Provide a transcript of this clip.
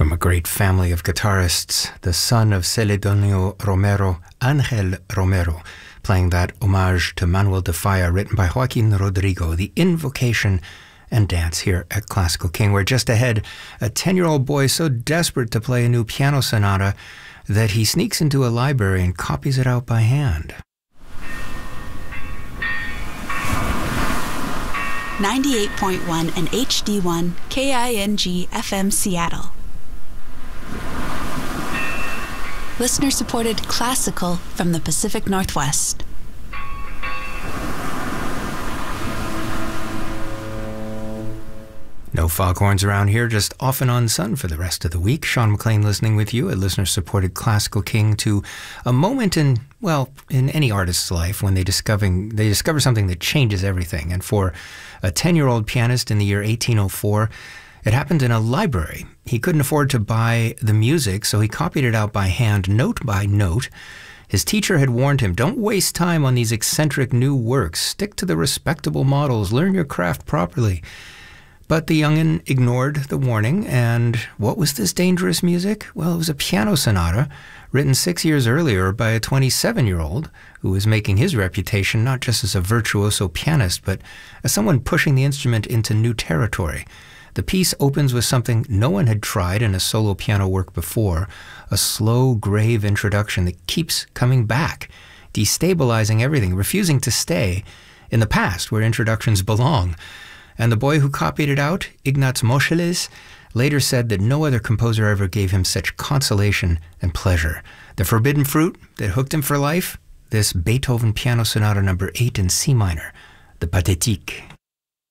From a great family of guitarists, the son of Celedonio Romero, Angel Romero, playing that homage to Manuel de Falla written by Joaquin Rodrigo, The Invocation and Dance here at Classical King. We're just ahead, a 10-year-old boy so desperate to play a new piano sonata that he sneaks into a library and copies it out by hand. 98.1 and HD1 KING FM Seattle. Listener-supported classical from the Pacific Northwest. No foghorns around here, just off and on sun for the rest of the week. Sean McLean listening with you at listener-supported Classical King to a moment in any artist's life when they discover something that changes everything. And for a 10-year-old pianist in the year 1804, it happened in a library. He couldn't afford to buy the music, so he copied it out by hand, note by note. His teacher had warned him, don't waste time on these eccentric new works. Stick to the respectable models. Learn your craft properly. But the young'un ignored the warning, and what was this dangerous music? Well, it was a piano sonata written 6 years earlier by a 27-year-old who was making his reputation not just as a virtuoso pianist, but as someone pushing the instrument into new territory. The piece opens with something no one had tried in a solo piano work before, a slow, grave introduction that keeps coming back, destabilizing everything, refusing to stay in the past where introductions belong. And the boy who copied it out, Ignaz Moscheles, later said that no other composer ever gave him such consolation and pleasure. The forbidden fruit that hooked him for life, this Beethoven Piano Sonata No. 8 in C minor, the Pathétique.